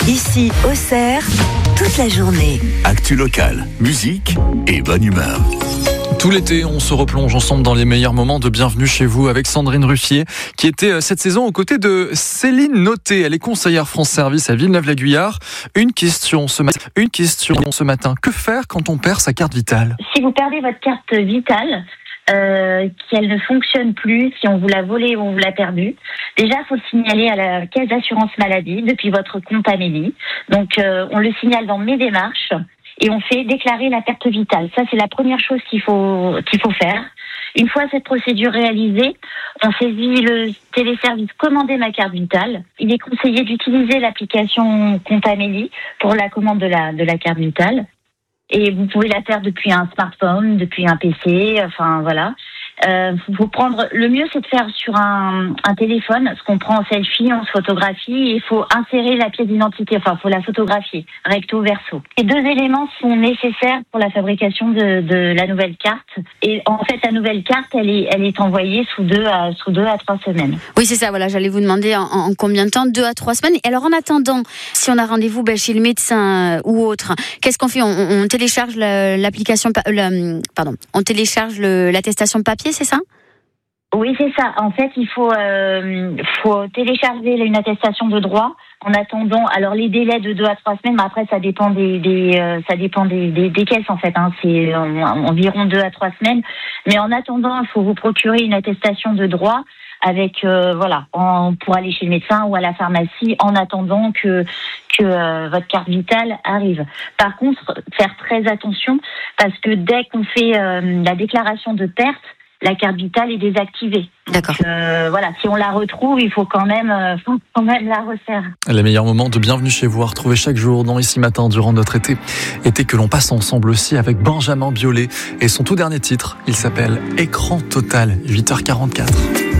Ici, Auxerre, toute la journée. Actu locale, musique et bonne humeur. Tout l'été, on se replonge ensemble dans les meilleurs moments de Bienvenue chez vous avec Sandrine Ruffier, qui était cette saison aux côtés de Céline Noté. Elle est conseillère France Service à Villeneuve-la-Guyard. Une question ce matin. Que faire quand on perd sa carte vitale ? Si vous perdez votre carte vitale, qu'elle ne fonctionne plus, si on vous l'a volée ou on vous l'a perdue, déjà il faut le signaler à la caisse d'assurance maladie depuis votre compte Amélie. Donc on le signale dans mes démarches et on fait déclarer la perte vitale. Ça c'est la première chose qu'il faut faire. Une fois cette procédure réalisée, on saisit le téléservice Commander ma carte vitale. Il est conseillé d'utiliser l'application Compte Amélie pour la commande de la carte vitale. Et vous pouvez la faire depuis un smartphone, depuis un PC, enfin voilà. Faut prendre, le mieux c'est de faire sur un téléphone, ce qu'on prend en selfie, on se photographie et il faut insérer la pièce d'identité, enfin faut la photographier, recto verso. Ces deux éléments sont nécessaires pour la fabrication de la nouvelle carte. Et en fait la nouvelle carte elle est envoyée sous 2 à 3 semaines. Oui c'est ça, voilà, j'allais vous demander en combien de temps, 2 à 3 semaines. Et alors en attendant, si on a rendez-vous chez le médecin ou autre, qu'est-ce qu'on fait ? On télécharge l'application, on télécharge l'attestation papier, c'est ça ? Oui, c'est ça. En fait, il faut télécharger une attestation de droit en attendant. Alors les délais de 2 à 3 semaines, mais après ça dépend des caisses en fait. C'est environ 2 à 3 semaines. Mais en attendant, il faut vous procurer une attestation de droit avec pour aller chez le médecin ou à la pharmacie en attendant que votre carte vitale arrive. Par contre, faire très attention parce que dès qu'on fait la déclaration de perte, la carte vitale est désactivée. D'accord. Donc, si on la retrouve, il faut quand même la refaire. Les meilleurs moments de Bienvenue chez vous à retrouver chaque jour dans Ici Matin durant notre été que l'on passe ensemble aussi avec Benjamin Biolay et son tout dernier titre, il s'appelle Écran Total, 8h44.